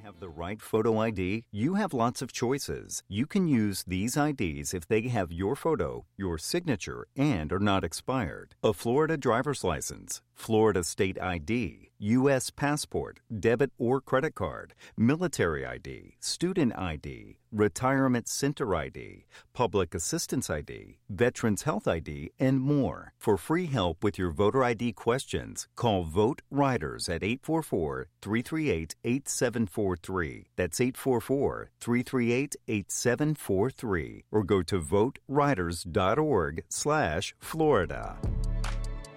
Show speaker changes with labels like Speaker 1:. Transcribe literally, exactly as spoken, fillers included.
Speaker 1: Have the right photo I D? You have lots of choices. You can use these I Ds if they have your photo, your signature, and are not expired. A Florida driver's license, Florida state I D, U S passport, debit or credit card, military I D, student I D, retirement center I D, public assistance I D, veterans health I D, and more. For free help with your voter I D questions, call Vote Riders at eight four four, three three eight, eight seven four three. That's eight four four, three three eight, eight seven four three. Or go to vote riders dot org slash Florida.